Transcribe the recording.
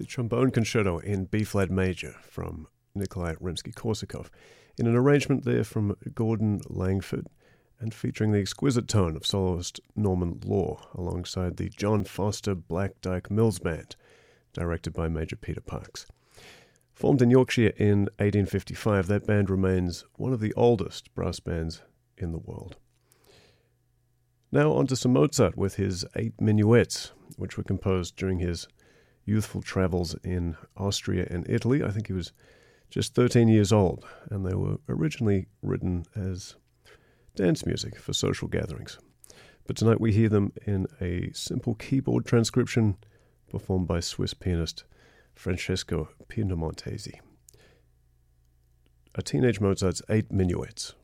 the trombone concerto in B-flat major from Nikolai Rimsky-Korsakov, in an arrangement there from Gordon Langford, and featuring the exquisite tone of soloist Norman Law alongside the John Foster Black Dyke Mills Band, directed by Major Peter Parks. Formed in Yorkshire in 1855, that band remains one of the oldest brass bands in the world. Now on to some Mozart with his 8 minuets, which were composed during his youthful travels in Austria and Italy. I think he was just 13 years old, and they were originally written as dance music for social gatherings. But tonight we hear them in a simple keyboard transcription performed by Swiss pianist Francesco Piemontesi. A Teenage Mozart's 8 minuets.